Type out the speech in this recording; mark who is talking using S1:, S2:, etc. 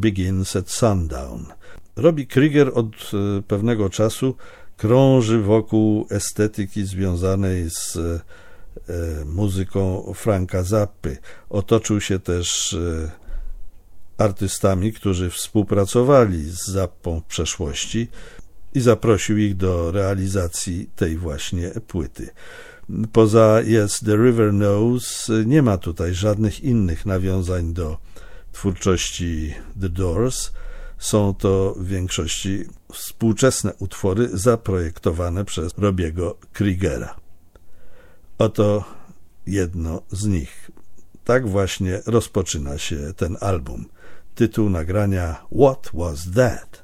S1: begins at sundown. Robbie Krieger od pewnego czasu krąży wokół estetyki związanej z muzyką Franka Zappy. Otoczył się też artystami, którzy współpracowali z Zappą w przeszłości i zaprosił ich do realizacji tej właśnie płyty. Poza Yes, the River Knows nie ma tutaj żadnych innych nawiązań do twórczości The Doors. Są to w większości współczesne utwory zaprojektowane przez Robbiego Kriegera. Oto jedno z nich. Tak właśnie rozpoczyna się ten album. Tytuł nagrania What Was That?